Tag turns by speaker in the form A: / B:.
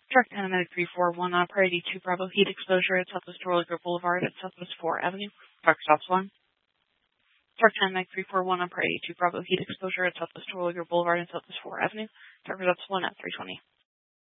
A: Truck Dynamic 341 on Priority 2 Bravo Heat Exposure at Southwest Terwilliger Boulevard at Southwest 4 Avenue. Truck stops 1. Truck Dynamic 341 on Priority 2 Bravo Heat Exposure at Southwest Terwilliger Boulevard and Southwest 4 Avenue. Truck stops 1 at 320.